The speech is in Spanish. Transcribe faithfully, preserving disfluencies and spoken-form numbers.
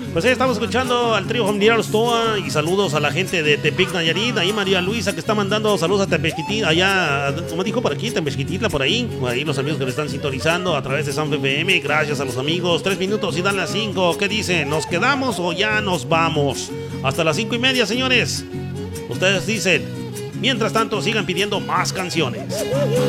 Pues ahí estamos escuchando al trío familiar Ostoa y saludos a la gente de Tepic, Nayarit. Ahí María Luisa que está mandando saludos a Tepesquitita, allá, como dijo por aquí, Tepesquitita por ahí. Ahí los amigos que le están sintonizando a través de San F M. Gracias a los amigos. Tres minutos y dan las cinco. ¿Qué dicen? ¿Nos quedamos o ya nos vamos? Hasta las cinco y media, señores. Ustedes dicen. Mientras tanto, sigan pidiendo más canciones.